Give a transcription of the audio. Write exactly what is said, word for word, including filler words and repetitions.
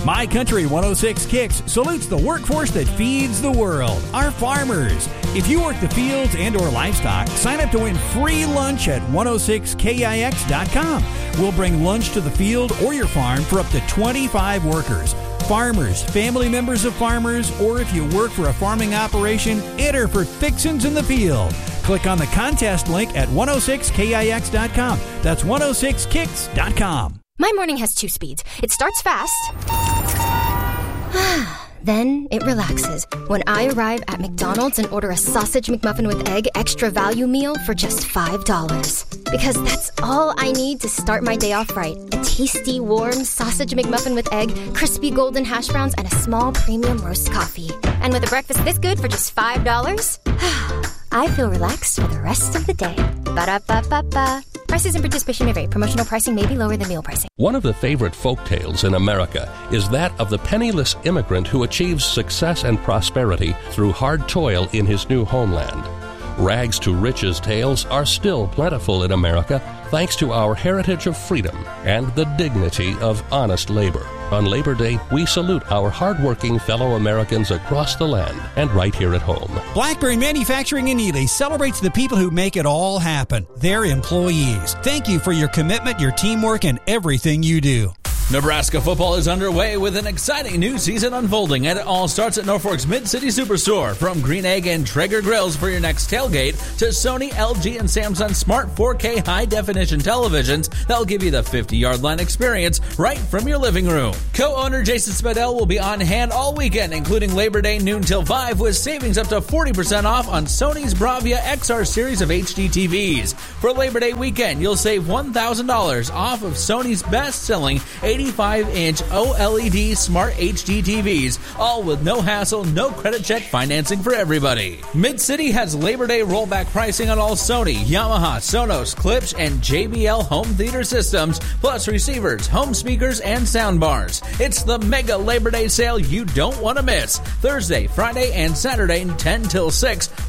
My Country one oh six Kicks salutes the workforce that feeds the world, our farmers. If you work the fields and or livestock, sign up to win free lunch at one oh six K I X dot com. We'll bring lunch to the field or your farm for up to twenty-five workers. Farmers, family members of farmers, or if you work for a farming operation, enter for Fixins in the Field. Click on the contest link at one oh six K I X dot com. That's one oh six kicks dot com. My morning has two speeds. It starts fast, then it relaxes when I arrive at McDonald's and order a sausage McMuffin with egg extra value meal for just five dollars. Because that's all I need to start my day off right. A tasty, warm sausage McMuffin with egg, crispy golden hash browns, and a small premium roast coffee. And with a breakfast this good for just five dollars, I feel relaxed for the rest of the day. Ba-da-ba-ba-ba. Prices and participation may vary. Promotional pricing may be lower than meal pricing. One of the favorite folk tales in America is that of the penniless immigrant who achieves success and prosperity through hard toil in his new homeland. Rags to riches tales are still plentiful in America thanks to our heritage of freedom and the dignity of honest labor. On Labor Day, we salute our hardworking fellow Americans across the land and right here at home. Blackburn Manufacturing in Ely celebrates the people who make it all happen, their employees. Thank you for your commitment, your teamwork, and everything you do. Nebraska football is underway with an exciting new season unfolding, and it all starts at Norfolk's Mid-City Superstore. From Green Egg and Traeger grills for your next tailgate to Sony, L G, and Samsung smart four K high-definition televisions that'll give you the fifty-yard line experience right from your living room. Co-owner Jason Spadell will be on hand all weekend, including Labor Day noon till five, with savings up to forty percent off on Sony's Bravia X R series of H D T Vs. For Labor Day weekend, you'll save one thousand dollars off of Sony's best-selling eighty-five inch OLED smart H D T Vs, all with no hassle, no credit check financing for everybody. Mid-City has Labor Day rollback pricing on all Sony, Yamaha, Sonos, Klipsch, and J B L home theater systems, plus receivers, home speakers, and soundbars. It's the mega Labor Day sale you don't want to miss. Thursday, Friday, and Saturday, ten till six.